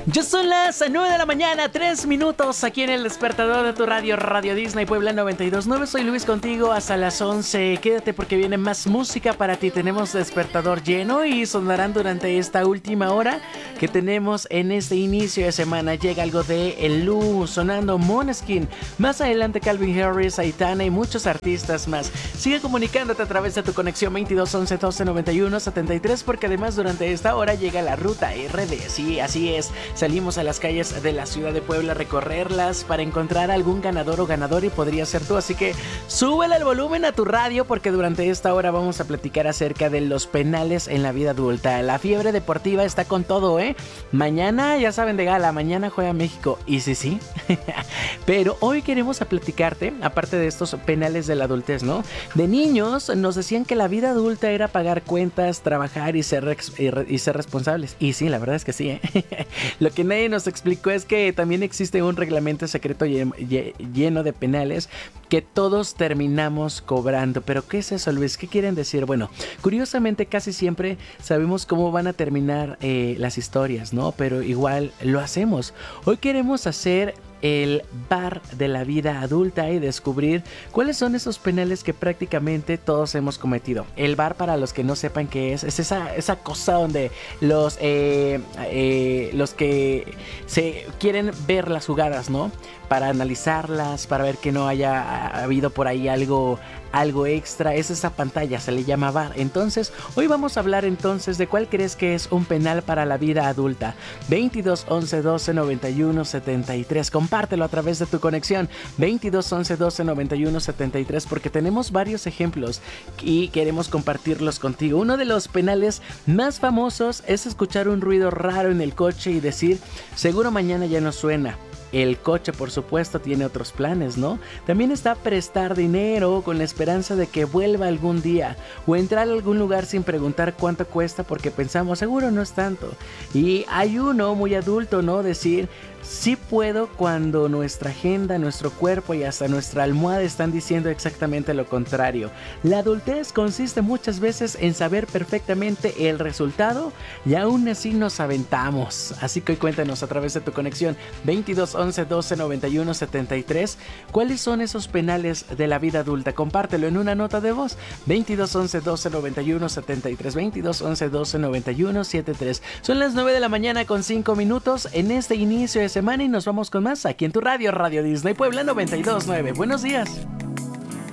Ya son las 9 de la mañana, 3 minutos aquí en el despertador de tu radio, Radio Disney Puebla 92.9. Soy Luis contigo hasta las 11. Quédate porque viene más música para ti. Tenemos despertador lleno y sonarán durante esta última hora que tenemos en este inicio de semana. Llega algo de El Lu, sonando Måneskin. Más adelante Calvin Harris, Aitana y muchos artistas más. Sigue comunicándote a través de tu conexión 22 11 12 91 73 porque además durante esta hora llega la ruta RD. Sí, así es. Salimos a las calles de la ciudad de Puebla a recorrerlas para encontrar algún ganador o ganador y podría ser tú, así que súbele el volumen a tu radio porque durante esta hora vamos a platicar acerca de los penales en la vida adulta. La fiebre deportiva está con todo, mañana ya saben de gala, mañana juega México y sí, pero hoy queremos a platicarte, aparte de estos penales de la adultez, ¿no? De niños nos decían que la vida adulta era pagar cuentas, trabajar y ser responsables, y sí, la verdad es que sí, Lo que nadie nos explicó es que también existe un reglamento secreto lleno de penales que todos terminamos cobrando. ¿Pero qué es eso, Luis? ¿Qué quieren decir? Bueno, curiosamente casi siempre sabemos cómo van a terminar las historias, ¿no? Pero igual lo hacemos. Hoy queremos hacer el bar de la vida adulta y descubrir cuáles son esos penales que prácticamente todos hemos cometido. El bar, para los que no sepan qué es esa cosa donde los que se quieren ver las jugadas, ¿no? Para analizarlas, para ver que no haya habido por ahí algo extra, es esa pantalla, se le llama bar. Entonces, hoy vamos a hablar entonces de cuál crees que es un penal para la vida adulta. 22 11 12 91 73. Compártelo a través de tu conexión 22 11 12 91 73 porque tenemos varios ejemplos y queremos compartirlos contigo. Uno de los penales más famosos es escuchar un ruido raro en el coche y decir, seguro mañana ya no suena. El coche, por supuesto, tiene otros planes, ¿no? También está prestar dinero con la esperanza de que vuelva algún día o entrar a algún lugar sin preguntar cuánto cuesta porque pensamos, seguro no es tanto. Y hay uno muy adulto, ¿no? Decir, sí puedo cuando nuestra agenda, nuestro cuerpo y hasta nuestra almohada están diciendo exactamente lo contrario. La adultez consiste muchas veces en saber perfectamente el resultado y aún así nos aventamos. Así que hoy cuéntanos a través de tu conexión 22 11 12 91 73 cuáles son esos penales de la vida adulta. Compártelo en una nota de voz 22 11 12 91 73 22 11 12 91 73. Son las 9 de la mañana con 5 minutos en este inicio de semana y nos vamos con más aquí en tu radio, Radio Disney Puebla 92.9. Buenos días.